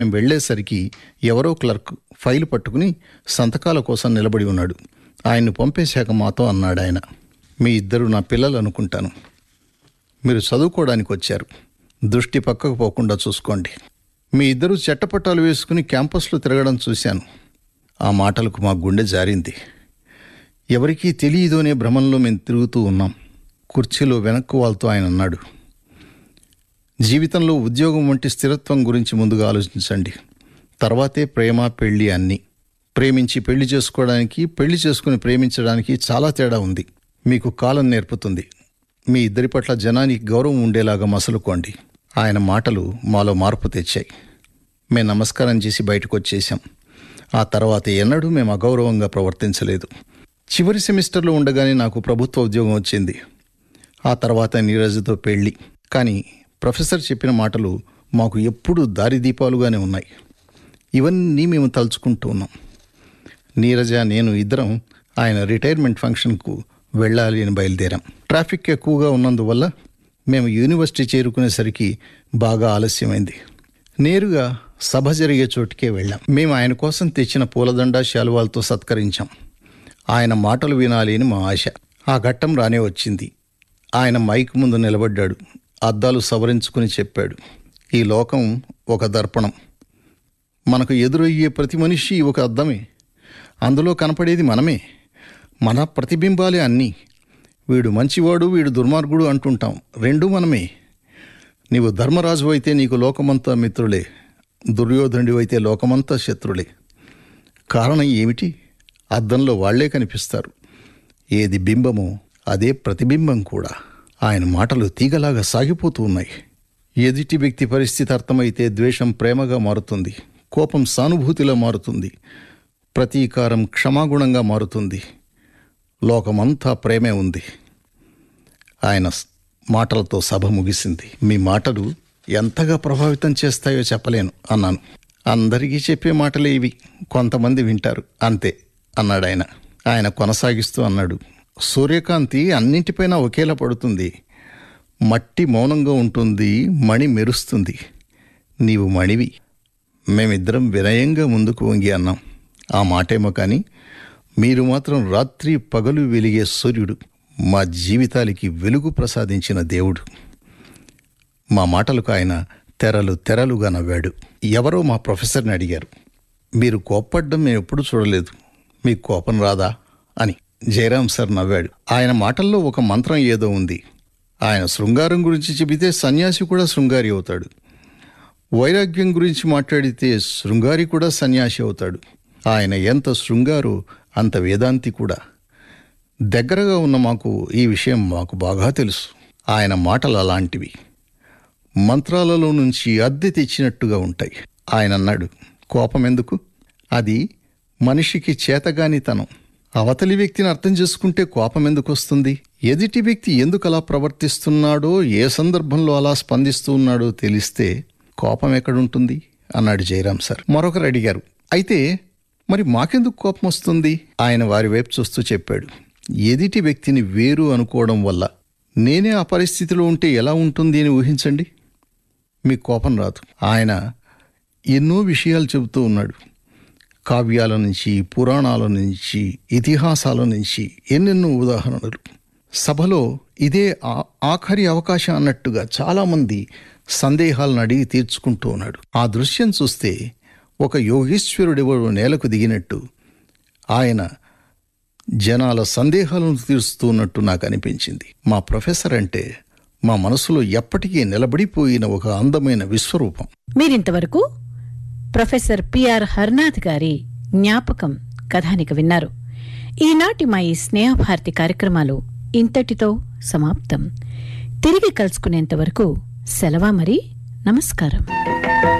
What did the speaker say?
మేము వెళ్లేసరికి ఎవరో clerk file పట్టుకుని సంతకాల కోసం నిలబడి ఉన్నాడు. ఆయన్ను పంపేశాక మాతో అన్నాడాయన, మీ ఇద్దరు నా పిల్లలు అనుకుంటాను. మీరు చదువుకోవడానికి వచ్చారు. దృష్టి పక్కకు పోకుండా చూసుకోండి. మీ ఇద్దరు చెట్టపట్టాలు వేసుకుని క్యాంపస్లో తిరగడం చూశాను. ఆ మాటలకు మా గుండె జారింది. ఎవరికీ తెలియదోనే భ్రమంలో మేము తిరుగుతూ ఉన్నాం. కుర్చీలో వెనక్కు వాళ్తూ ఆయన అన్నాడు, జీవితంలో ఉద్యోగం వంటి స్థిరత్వం గురించి ముందుగా ఆలోచించండి. తర్వాతే ప్రేమ, పెళ్లి అన్నీ. ప్రేమించి పెళ్లి చేసుకోవడానికి, పెళ్లి చేసుకుని ప్రేమించడానికి చాలా తేడా ఉంది. మీకు కాలం నేర్పుతుంది. మీ ఇద్దరి పట్ల జనానికి గౌరవం ఉండేలాగా మసలుకోండి. ఆయన మాటలు మాలో మార్పు తెచ్చాయి. మేము నమస్కారం చేసి బయటకు వచ్చేసాం. ఆ తర్వాత ఎన్నడూ మేము అగౌరవంగా ప్రవర్తించలేదు. చివరి సెమిస్టర్లో ఉండగానే నాకు ప్రభుత్వ ఉద్యోగం వచ్చింది. ఆ తర్వాత నీరజతో పెళ్ళి. కానీ ప్రొఫెసర్ చెప్పిన మాటలు మాకు ఎప్పుడూ దారిదీపాలుగానే ఉన్నాయి. ఇవన్నీ మేము తలుచుకుంటూ ఉన్నాం. నీరజ, నేను ఇద్దరం ఆయన రిటైర్మెంట్ ఫంక్షన్కు వెళ్ళాలి అని బయలుదేరాం. ట్రాఫిక్ ఎక్కువగా ఉన్నందువల్ల మేము యూనివర్సిటీ చేరుకునేసరికి బాగా ఆలస్యమైంది. నేరుగా సభ జరిగే చోటుకే వెళ్ళాం. మేము ఆయన కోసం తెచ్చిన పూలదండ, శాలువాలతో సత్కరించాం. ఆయన మాటలు వినాలి అని మా ఆశ. ఆ ఘట్టం రానే వచ్చింది. ఆయన మైక్ ముందు నిలబడ్డాడు. అద్దాలు సవరించుకుని చెప్పాడు, ఈ లోకం ఒక దర్పణం. మనకు ఎదురయ్యే ప్రతి మనిషి ఒక అద్దమే. అందులో కనపడేది మనమే. మన ప్రతిబింబాలే అన్నీ. వీడు మంచివాడు, వీడు దుర్మార్గుడు అంటుంటాం. రెండూ మనమే. నీవు ధర్మరాజు అయితే నీకు లోకమంతా మిత్రులే, దుర్యోధనుడి అయితే లోకమంతా శత్రులే. కారణం ఏమిటి? అద్దంలో వాళ్లే కనిపిస్తారు. ఏది బింబమో అదే ప్రతిబింబం కూడా. ఆయన మాటలు తీగలాగా సాగిపోతూ ఉన్నాయి. ఎదుటి వ్యక్తి పరిస్థితి అర్థమైతే ద్వేషం ప్రేమగా మారుతుంది, కోపం సానుభూతిలో మారుతుంది, ప్రతీకారం క్షమాగుణంగా మారుతుంది. లోకమంతా ప్రేమే ఉంది. ఆయన మాటలతో సభ ముగిసింది. మీ మాటలు ఎంతగా ప్రభావితం చేస్తాయో చెప్పలేను అన్నాను. అందరికీ చెప్పే మాటలే ఇవి, కొంతమంది వింటారు అంతే అన్నాడు ఆయన. ఆయన కొనసాగిస్తూ అన్నాడు, సూర్యకాంతి అన్నింటిపైన ఒకేలా పడుతుంది. మట్టి మౌనంగా ఉంటుంది, మణి మెరుస్తుంది. నీవు మణివి. మేమిద్దరం వినయంగా ముందుకు వంగి అన్నాం, ఆ మాటేమో కానీ మీరు మాత్రం రాత్రి పగలు వెలిగే సూర్యుడు, మా జీవితాలకి వెలుగు ప్రసాదించిన దేవుడు. మా మాటలకు ఆయన తెరలు తెరలుగా నవ్వాడు. ఎవరో మా ప్రొఫెసర్ని అడిగారు, మీరు కోప్పడ్డం మేము ఎప్పుడు చూడలేదు, మీకు కోపం రాదా అని. జయరాం సార్ నవ్వాడు. ఆయన మాటల్లో ఒక మంత్రం ఏదో ఉంది. ఆయన శృంగారం గురించి చెబితే సన్యాసి కూడా శృంగారి అవుతాడు. వైరాగ్యం గురించి మాట్లాడితే శృంగారి కూడా సన్యాసి అవుతాడు. ఆయన ఎంత శృంగారు అంత వేదాంతి కూడా. దగ్గరగా ఉన్న మాకు ఈ విషయం మాకు బాగా తెలుసు. ఆయన మాటలు అలాంటివి, మంత్రాలలో నుంచి అద్దె తెచ్చినట్టుగా ఉంటాయి. ఆయన అన్నాడు, కోపం ఎందుకు? అది మనిషికి చేతగానితనం. అవతలి వ్యక్తిని అర్థం చేసుకుంటే కోపం ఎందుకు వస్తుంది? ఎదుటి వ్యక్తి ఎందుకు అలా ప్రవర్తిస్తున్నాడో, ఏ సందర్భంలో అలా స్పందిస్తూ ఉన్నాడో తెలిస్తే కోపం ఎక్కడుంటుంది అన్నాడు జయరాం సార్. మరొకరు అడిగారు, అయితే మరి మాకెందుకు కోపం వస్తుంది? ఆయన వారి వైపు చూస్తూ చెప్పాడు, ఎదుటి వ్యక్తిని వేరు అనుకోవడం వల్ల. నేనే ఆ పరిస్థితిలో ఉంటే ఎలా ఉంటుంది అని ఊహించండి, మీకు కోపం రాదు. ఆయన ఎన్నో విషయాలు చెబుతూ ఉన్నాడు. కావ్యాల నుంచి, పురాణాల నుంచి, ఇతిహాసాల నుంచి ఎన్నెన్నో ఉదాహరణలు. సభలో ఇదే ఆఖరి అవకాశం అన్నట్టుగా చాలామంది సందేహాలను అడిగి తీర్చుకుంటూ ఉన్నాడు. ఆ దృశ్యం చూస్తే ఒక యోగేశ్వరుడెవడు నేలకు దిగినట్టు ఆయన జనాల సందేహాలను తీరుస్తూ ఉన్నట్టు నాకు అనిపించింది. మా ప్రొఫెసర్ అంటే మా మనసులో ఎప్పటికీ నిలబడిపోయిన ఒక అందమైన విశ్వరూపం. మీరింతవరకు ప్రొఫెసర్ పిఆర్ హర్నాథ్ గారి జ్ఞాపకం కథానిక విన్నారు. ఈనాటి మా ఈ స్నేహభారతి కార్యక్రమాలు ఇంతటితో సమాప్తం. తిరిగి కలుసుకునేంతవరకు సెలవా మరి. నమస్కారం.